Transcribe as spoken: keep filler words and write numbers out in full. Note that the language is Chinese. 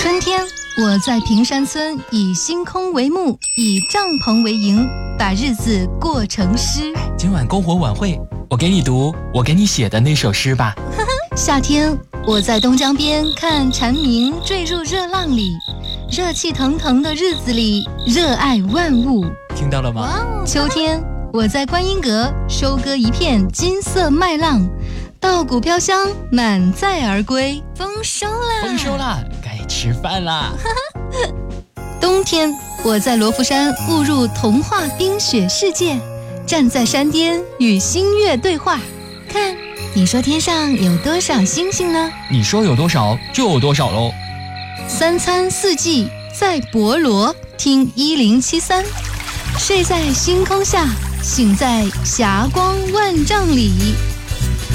春天，我在平山村以星空为幕，以帐篷为营，把日子过成诗。 今晚篝火晚会，我给你读我给你写的那首诗吧。 夏天，我在东江边看蝉鸣坠入热浪里，热气腾腾的日子里，热爱万物。 听到了吗？ 秋天，我在观音阁收割一片金色麦浪，稻谷飘香，满载而归。丰收啦！ 丰收啦！该吃饭啦！ 冬天，我在罗浮山误入童话冰雪世界，站在山巅与星月对话。看，你说天上有多少星星呢？ 你说有多少就有多少喽。 三餐四季在博罗，听一零七三，睡在星空下，醒在霞光万丈里。